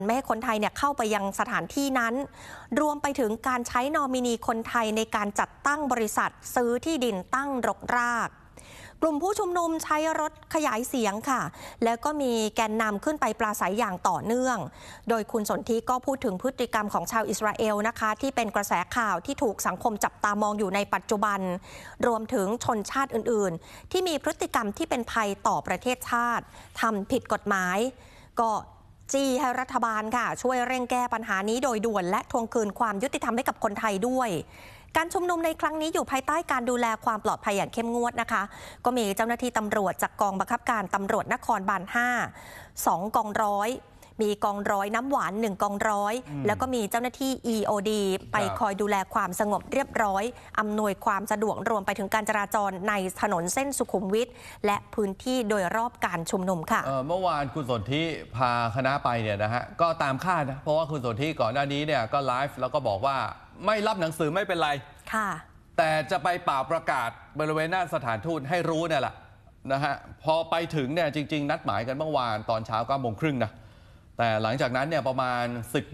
ไม่ให้คนไทยเนี่ยเข้าไปยังสถานที่นั้นรวมไปถึงการใช้นอมินีคนไทยในการจัดตั้งบริษัทซื้อที่ดินตั้งรกรากกลุ่มผู้ชุมนุมใช้รถขยายเสียงค่ะแล้วก็มีแกนนำขึ้นไปปราศัยอย่างต่อเนื่องโดยคุณสนธิก็พูดถึงพฤติกรรมของชาวอิสราเอลนะคะที่เป็นกระแสข่าวที่ถูกสังคมจับตามองอยู่ในปัจจุบันรวมถึงชนชาติอื่นๆที่มีพฤติกรรมที่เป็นภัยต่อประเทศชาติทำผิดกฎหมายก็จี้ให้รัฐบาลค่ะช่วยเร่งแก้ปัญหานี้โดยด่วนและทวงคืนความยุติธรรมให้กับคนไทยด้วยการชุมนุมในครั้งนี้อยู่ภายใต้การดูแลความปลอดภัยอย่างเข้มงวดนะคะก็มีเจ้าหน้าที่ตำรวจจากกองบังคับการตำรวจนครบาล5 2 กองร้อยมีกองร้อยน้ำหวาน1 กองร้อยแล้วก็มีเจ้าหน้าที่ EOD ไปคอยดูแลความสงบเรียบร้อยอำนวยความสะดวกรวมไปถึงการจราจรในถนนเส้นสุขุมวิทและพื้นที่โดยรอบการชุมนุมค่ะเมื่อวานคุณสนธิพาคณะไปเนี่ยนะฮะก็ตามคาดนะเพราะว่าคุณสนธิก่อนหน้านี้เนี่ยก็ไลฟ์แล้วก็บอกว่าไม่รับหนังสือไม่เป็นไรค่ะแต่จะไปเป่าประกาศบริเวณหน้าสถานทูตให้รู้เนี่ยแหละนะฮะพอไปถึงเนี่ยจริงๆนัดหมายกันเมื่อวานตอนเช้า9:30 น.นะแต่หลังจากนั้นเนี่ยประมาณ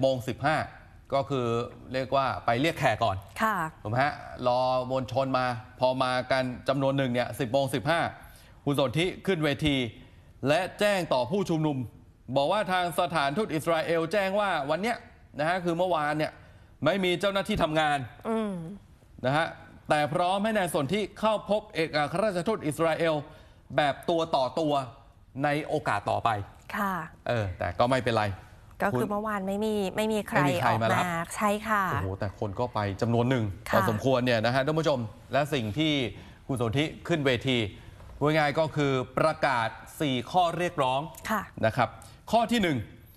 10:15 ก็คือเรียกว่าไปเรียกแขกก่อนค่ะถูกไหมฮะรอมวลชนมาพอมากันจำนวนหนึ่งเนี่ย10:15 คุณสนธิขึ้นเวทีและแจ้งต่อผู้ชุมนุมบอกว่าทางสถานทูตอิสราเอลแจ้งว่าวันเนี้ยนะฮะคือเมื่อวานเนี่ยไม่มีเจ้าหน้าที่ทำงานนะฮะแต่พร้อมให้นายสนธิเข้าพบเอกอัครราชทูตอิสราเอลแบบตัวต่อตัวในโอกาสต่อไปค่ะแต่ก็ไม่เป็นไรก็คือเมื่อวานไม่มีใครออกมาใช่ค่ะโอ้โหแต่คนก็ไปจำนวนหนึ่งพอสมควรเนี่ยนะฮะท่านผู้ชมและสิ่งที่คุณสนธิขึ้นเวทีว่าง่ายก็คือประกาศ4ข้อเรียกร้องนะครับข้อที่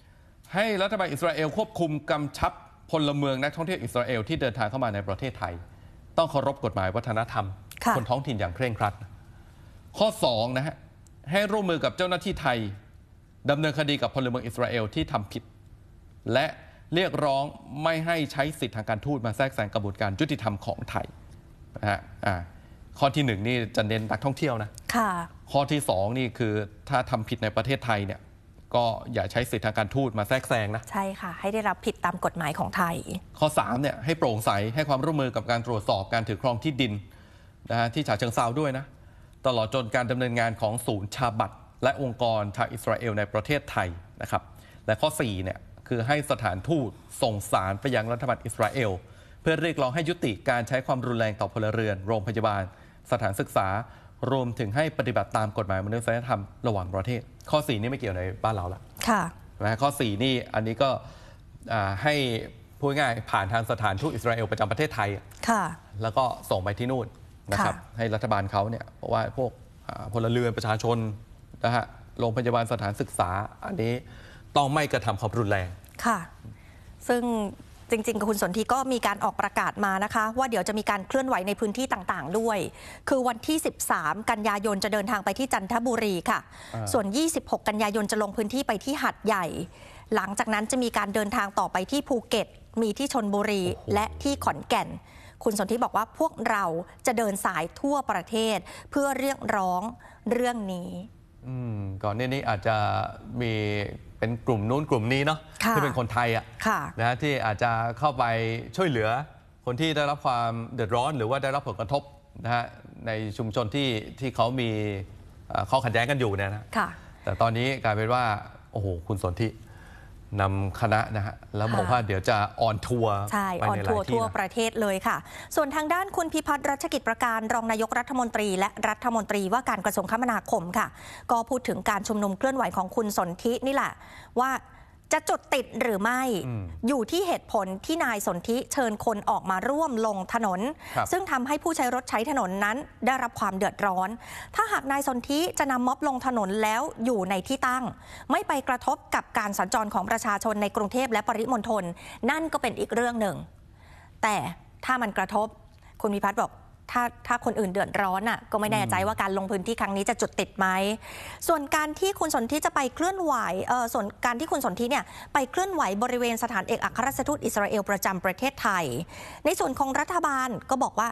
1ให้รัฐบาลอิสราเอลควบคุมกำชับพลเมืองนักท่องเที่ยวอิสราเอลที่เดินทางเข้ามาในประเทศไทยต้องเคารพกฎหมายวัฒนธรรมคนท้องถิ่นอย่างเคร่งครัดข้อ2นะฮะให้ร่วมมือกับเจ้าหน้าที่ไทยดำเนินคดีกับพลเมืองอิสราเอลที่ทำผิดและเรียกร้องไม่ให้ใช้สิทธิทางการทูตมาแทรกแซงกระบวนการยุติธรรมของไทยนะฮะข้อที่1นี่จะเน้นนักท่องเที่ยวนะข้อที่2นี่คือถ้าทำผิดในประเทศไทยเนี่ยก็อย่าใช้สิทธิทางการทูตมาแทรกแซงนะใช่ค่ะให้ได้รับผิดตามกฎหมายของไทยข้อ3เนี่ยให้โปร่งใสให้ความร่วมมือกับการตรวจสอบการถือครองที่ดินนะฮะที่ฉะเชิงเทราด้วยนะตลอดจนการดำเนินงานของศูนย์ชาบัตและองค์กรชาวอิสราเอลในประเทศไทยนะครับและข้อ4เนี่ยคือให้สถานทูตส่งสารไปยังรัฐบาลอิสราเอลเพื่อเรียกร้องให้ยุติการใช้ความรุนแรงต่อพลเรือนโรงพยาบาลสถานศึกษารวมถึงให้ปฏิบัติตามกฎหมายมนุษยธรรมระหว่างประเทศข้อ4นี่ไม่เกี่ยวในบ้านเราละค่ะนะข้อ4นี่อันนี้ก็ให้พูดง่ายผ่านทางสถานทูตอิสราเอลประจำประเทศไทยค่ะแล้วก็ส่งไปที่นู่นนะครับให้รัฐบาลเขาเนี่ยเพราะว่าพวกพลเรือนประชาชนนะฮะโรงพยาบาลสถานศึกษาอันนี้ต้องไม่กระทำความรุนแรงค่ะซึ่งจริงๆคุณสนธิก็มีการออกประกาศมานะคะว่าเดี๋ยวจะมีการเคลื่อนไหวในพื้นที่ต่างๆด้วยคือวันที่13 กันยายนจะเดินทางไปที่จันทบุรีค่ะส่วน26 กันยายนจะลงพื้นที่ไปที่หาดใหญ่หลังจากนั้นจะมีการเดินทางต่อไปที่ภูเก็ตมีที่ชลบุรีและที่ขอนแก่นคุณสนธิบอกว่าพวกเราจะเดินสายทั่วประเทศเพื่อเรียกร้องเรื่องนี้ก่อนนี้อาจจะมีเป็นกลุ่มนู้นกลุ่มนี้เนาะที่เป็นคนไทยนะที่อาจจะเข้าไปช่วยเหลือคนที่ได้รับความเดือดร้อนหรือว่าได้รับผลกระทบนะฮะในชุมชนที่เขามีข้อขัดแย้งกันอยู่เนี่ยนะแต่ตอนนี้กลายเป็นว่าโอ้โหคุณสนธินำคณะนะฮะแล้วบอกว่าเดี๋ยวจะออนทัวร์ใช่ออนทัวร์ทั่วประเทศเลยค่ะส่วนทางด้านคุณพิพัฒน์รัชกิจประการรองนายกรัฐมนตรีและรัฐมนตรีว่าการกระทรวงคมนาคมค่ะก็พูดถึงการชุมนุมเคลื่อนไหวของคุณสนธินี่แหละว่าจะจุดติดหรือไม่อยู่ที่เหตุผลที่นายสนธิเชิญคนออกมาร่วมลงถนนซึ่งทำให้ผู้ใช้รถใช้ถนนนั้นได้รับความเดือดร้อนถ้าหากนายสนธิจะนำม็อบลงถนนแล้วอยู่ในที่ตั้งไม่ไปกระทบกับการสัญจรของประชาชนในกรุงเทพและปริมณฑลนั่นก็เป็นอีกเรื่องหนึ่งแต่ถ้ามันกระทบคุณพิพัฒน์บอกถ้าคนอื่นเดือดร้อนก็ไม่แน่ใจว่าการลงพื้นที่ครั้งนี้จะจุดติดไหมส่วนการที่คุณสนธิจะไปเคลื่อนไหวส่วนการที่คุณสนธิเนี่ยไปเคลื่อนไหวบริเวณสถานเอกอัครราชทูตอิสราเอลประจำประเทศไทยในส่วนของรัฐบาลก็บอกว่า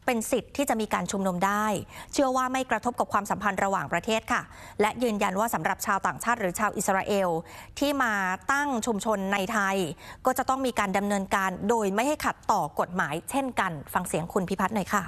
เป็นสิทธิ์ที่จะมีการชุมนุมได้เชื่อว่าไม่กระทบกับความสัมพันธ์ระหว่างประเทศค่ะและยืนยันว่าสำหรับชาวต่างชาติหรือชาวอิสราเอลที่มาตั้งชุมชนในไทยก็จะต้องมีการดำเนินการโดยไม่ให้ขัดต่อกฎหมายเช่นกันฟังเสียงคุณพิพัฒน์หน่อยค่ะ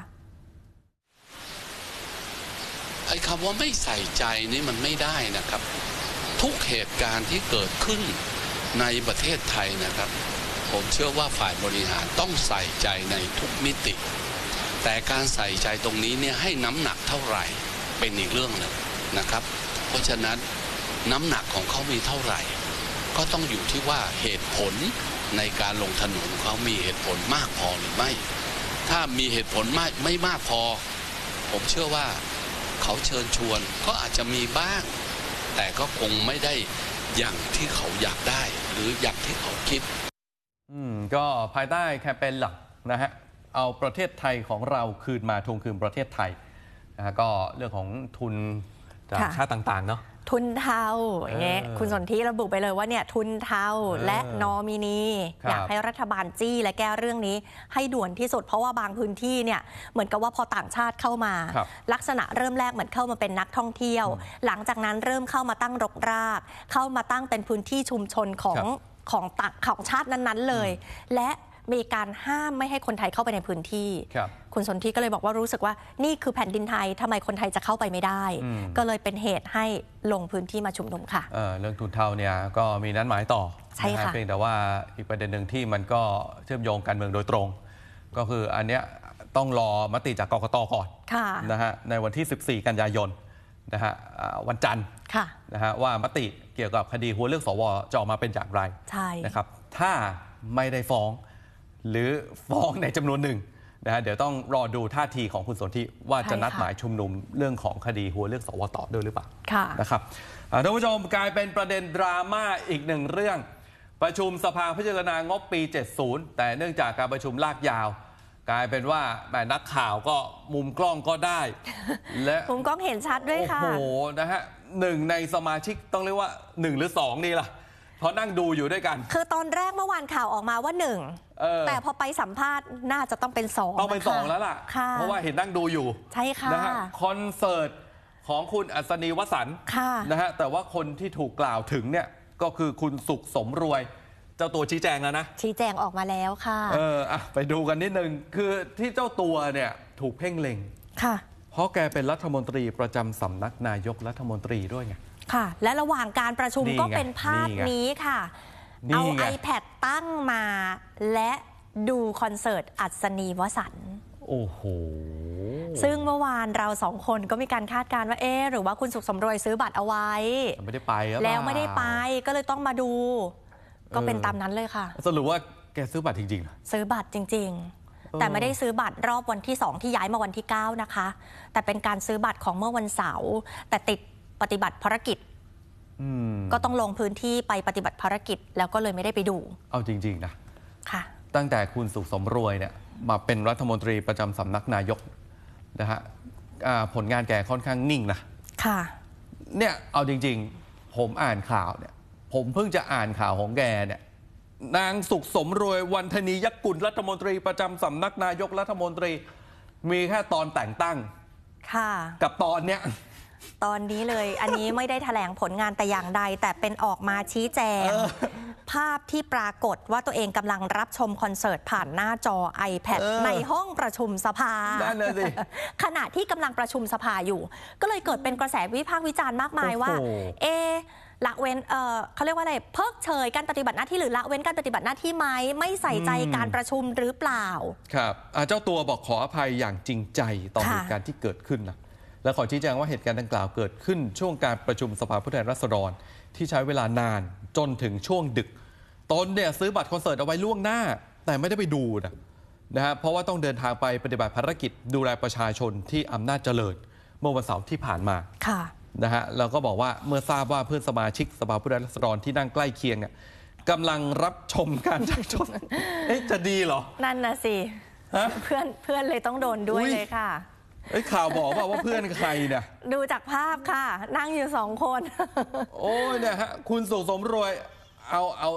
ไอ้คำว่าไม่ใส่ใจนี่มันไม่ได้นะครับทุกเหตุการณ์ที่เกิดขึ้นในประเทศไทยนะครับผมเชื่อว่าฝ่ายบริหารต้องใส่ใจในทุกมิติแต่การใส่ใจตรงนี้เนี่ยให้น้ำหนักเท่าไหร่เป็นอีกเรื่องหนึ่งนะครับเพราะฉะนั้นน้ำหนักของเขามีเท่าไหร่ก็ต้องอยู่ที่ว่าเหตุผลในการลงถนนเขามีเหตุผลมากพอหรือไม่ถ้ามีเหตุผลไม่มากพอผมเชื่อว่าเขาเชิญชวนก็อาจจะมีบ้างแต่ก็คงไม่ได้อย่างที่เขาอยากได้หรืออย่างที่เขาคิดก็ภายใต้แคมเปญหลักนะฮะเอาประเทศไทยของเราคืนมาทวงคืนประเทศไทยนะฮะก็เรื่องของทุนจากชาติต่างๆเนาะทุนเทาอย่างเงี้ยคุณสนธิระบุไปเลยว่าเนี่ยทุนเทาและนอมินีอยากให้รัฐบาลจี้และแก้เรื่องนี้ให้ด่วนที่สุดเพราะว่าบางพื้นที่เนี่ยเหมือนกับว่าพอต่างชาติเข้ามาลักษณะเริ่มแรกเหมือนเข้ามาเป็นนักท่องเที่ยวหลังจากนั้นเริ่มเข้ามาตั้งรกรากเข้ามาตั้งเป็นพื้นที่ชุมชนของชาตินั้นๆเลยและมีการห้ามไม่ให้คนไทยเข้าไปในพื้นที่คุณสนธิก็เลยบอกว่ารู้สึกว่านี่คือแผ่นดินไทยทำไมคนไทยจะเข้าไปไม่ได้ก็เลยเป็นเหตุให้ลงพื้นที่มาชุมนุมค่ะเรื่องทุนเทาเนี่ยก็มีนัดหมายต่อใช่ค่ะเพียงแต่ว่าอีกประเด็นหนึ่งที่มันก็เชื่อมโยงการเมืองโดยตรงก็คืออันเนี้ยต้องรอมติจากกกต.ก่อนนะฮะในวันที่14 กันยายนนะฮะวันจันทร์นะฮะว่ามติเกี่ยวกับคดีหัวเรื่องสวจะออกมาเป็นอย่างไรนะครับถ้าไม่ได้ฟ้องหรือฟ้องในจำนวนหนึ่งนะฮะเดี๋ยวต้องรอดูท่าทีของคุณสนธิว่าจะนัดหมายชุมนุมเรื่องของคดีหัวเรื่องสวต่อด้วยหรือเปล่านะครับท่านผู้ชมกลายเป็นประเด็นดราม่าอีกหนึ่งเรื่องประชุมสภาพิจารณางบปี 70แต่เนื่องจากการประชุมลากยาวกลายเป็นว่านักข่าวก็มุมกล้องก็ได้และมุมกล้องเห็นชัดด้วยค่ะโอ้โหนะฮะหนึ่งในสมาชิกต้องเรียกว่า1หรือ2นี่ล่ะเพราะนั่งดูอยู่ด้วยกันคือตอนแรกเมื่อวานข่าวออกมาว่า1แต่พอไปสัมภาษณ์น่าจะต้องเป็น2 ต้องเป็น2แล้วล่ะเพราะว่าเห็นนั่งดูอยู่ใช่ค่ะนะฮะคอนเสิร์ตของคุณอัศนีวสันต์นะฮะแต่ว่าคนที่ถูกกล่าวถึงเนี่ยก็คือคุณสุขสมรวยเจ้าตัวชี้แจงแล้วนะชี้แจงออกมาแล้วค่ะไปดูกันนิดนึงคือที่เจ้าตัวเนี่ยถูกเพ่งเล็งค่ะเพราะแกเป็นรัฐมนตรีประจำสำนักนายกรัฐมนตรีด้วยไงค่ะและระหว่างการประชุมก็เป็นภาพนี้ค่ะเอา iPad ตั้งมาและดูคอนเสิร์ตอัศนีวสันต์โอ้โหซึ่งเมื่อวานเรา2คนก็มีการคาดการณ์ว่าหรือว่าคุณสุขสมรวยซื้อบัตรเอาไว้ไม่ได้ไปแล้วไม่ได้ไปก็เลยต้องมาดูก็เป็นตามนั้นเลยค่ะสรุปว่าแกซื้อบัตรจริงๆซื้อบัตรจริงๆแต่ไม่ได้ซื้อบัตรรอบวันที่2ที่ย้ายมาวันที่9นะคะแต่เป็นการซื้อบัตรของเมื่อวันเสาร์แต่ติดปฏิบัติภารกิจก็ต้องลงพื้นที่ไปปฏิบัติภารกิจแล้วก็เลยไม่ได้ไปดูเอาจริงๆนะค่ะตั้งแต่คุณสุขสมรวยเนี่ยมาเป็นรัฐมนตรีประจำสำนักนายกนะฮะผลงานแกค่อนข้างนิ่งนะค่ะเนี่ยเอาจริงๆผมอ่านข่าวเนี่ยผมเพิ่งจะอ่านข่าวของแกเนี่ยนางสุขสมรวยวันธนียกุลรัฐมนตรีประจำสำนักนายกรัฐมนตรีมีแค่ตอนแต่งตั้งค่ะกับตอนเนี้ยตอนนี้เลยอันนี้ไม่ได้แถลงผลงานแต่อย่างใดแต่เป็นออกมาชี้แจงภาพที่ปรากฏว่าตัวเองกำลังรับชมคอนเสิร์ตผ่านหน้าจอ iPad ในห้องประชุมสภาขณะที่กำลังประชุมสภาอยู่ก็เลยเกิดเป็นกระแสวิพากษ์วิจารณ์มากมายว่าละเว้นเขาเรียกว่าอะไรเพิกเฉยการปฏิบัติหน้าที่หรือละเว้นการปฏิบัติหน้าที่ไหมไม่ใส่ใจการประชุมหรือเปล่าครับเจ้าตัวบอกขออภัยอย่างจริงใจต่อเหตุการณ์ที่เกิดขึ้นนะและขอชี้แจงว่าเหตุการณ์ดังกล่าวเกิดขึ้นช่วงการประชุมสภาผู้แทนราษฎรที่ใช้เวลานานจนถึงช่วงดึกตนเนี่ยซื้อบัตรคอนเสิร์ตเอาไว้ล่วงหน้าแต่ไม่ได้ไปดูนะฮะเพราะว่าต้องเดินทางไปปฏิบัติภารกิจดูแลประชาชนที่อำนาจเจริญเมื่อวันเสาร์ที่ผ่านมานะฮะแล้วก็บอกว่าเมื่อทราบว่าเพื่อนสมาชิกสภาผู้แทนราษฎรที่นั่งใกล้เคียงเนี่ยกำลังรับชมการจัดชนจะดีเหรอนั่นนะสิเพื่อนเลยต้องโดนด้วยเลยค่ะข่าวบอกว่าเพื่อนใครเนี่ยดูจากภาพค่ะนั่งอยู่2 คนโอ้ยเนี่ยฮะคุณสุขสมรวยเอา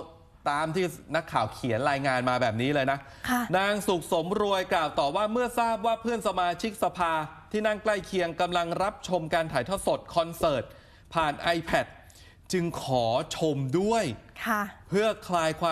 ตามที่นักข่าวเขียนรายงานมาแบบนี้เลยนะนางสุขสมรวยกล่าวต่อว่าเมื่อทราบว่าเพื่อนสมาชิกสภาที่นั่งใกล้เคียงกำลังรับชมการถ่ายทอดสดคอนเสิร์ตผ่าน iPad จึงขอชมด้วยเพื่อคลายความ